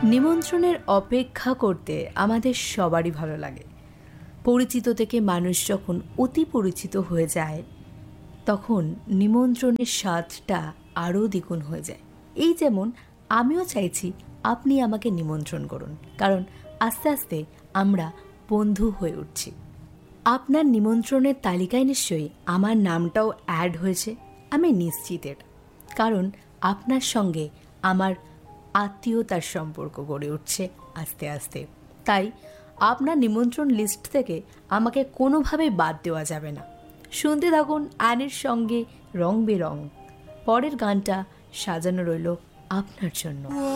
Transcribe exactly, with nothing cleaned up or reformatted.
নিমন্ত্রণের অপেক্ষা করতে আমাদের সবারই ভালো লাগে। পরিচিত থেকে মানুষ যখন অতি পরিচিত হয়ে যায় তখন নিমন্ত্রণের স্বাদটা আরও দ্বিগুণ হয়ে যায়। এই যেমন আমিও চাইছি আপনি আমাকে নিমন্ত্রণ করুন, কারণ আস্তে আস্তে আমরা বন্ধু হয়ে উঠছি। আপনার নিমন্ত্রণের তালিকায় নিশ্চয়ই আমার নামটাও অ্যাড হয়েছে। আমি নিশ্চিত এটা, কারণ আপনার সঙ্গে আমার আত্মীয়তার সম্পর্ক গড়ে উঠছে আস্তে আস্তে। তাই আপনার নিমন্ত্রণ লিস্ট থেকে আমাকে কোনোভাবেই বাদ দেওয়া যাবে না। শুনতে থাকুন অ্যানের সঙ্গে রং বেরং। পরের গানটা সাজানো রইল আপনার জন্য।